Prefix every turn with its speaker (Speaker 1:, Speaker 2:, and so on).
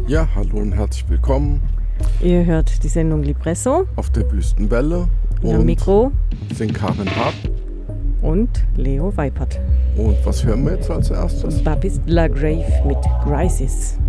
Speaker 1: Ja, hallo und herzlich willkommen
Speaker 2: Ihr hört die Sendung Lipresso.
Speaker 1: Auf der Wüstenwelle.
Speaker 2: Am Mikro
Speaker 1: sind Karin Hart
Speaker 2: und Leo Weipert.
Speaker 1: Und was hören wir jetzt als erstes?
Speaker 2: Babis La Grave mit Crisis.